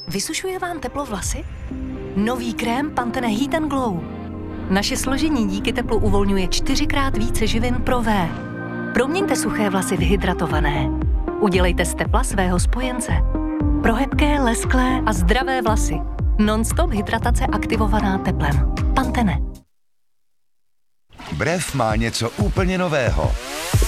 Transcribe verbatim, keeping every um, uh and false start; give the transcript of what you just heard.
Vysušuje vám teplo vlasy? Nový krém Pantene Heat and Glow. Naše složení díky teplu uvolňuje čtyřikrát více živin pro V. Proměňte suché vlasy v hydratované. Udělejte z tepla svého spojence. Pro hebké, lesklé a zdravé vlasy. Non-stop hydratace aktivovaná teplem. Pantene. Brev má něco úplně nového.